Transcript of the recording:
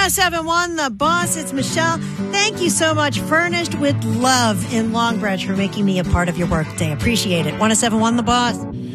1071 The Boss. It's Michelle. Thank you so much. Furnished with love in Long Branch for making me a part of your workday. Appreciate it. 1071 The Boss.